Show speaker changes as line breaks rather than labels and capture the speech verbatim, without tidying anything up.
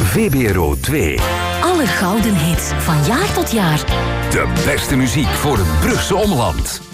V B R O twee.
Alle gouden hits van jaar tot jaar.
De beste muziek voor het Brugse omland.